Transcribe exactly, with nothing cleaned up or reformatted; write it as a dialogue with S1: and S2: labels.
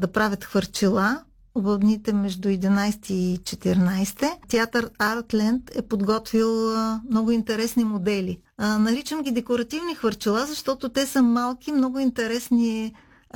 S1: да правят хвърчила в дните между единайсети и четиринайсети. Театър Артленд е подготвил а, много интересни модели. А, наричам ги декоративни хвърчила, защото те са малки, много интересни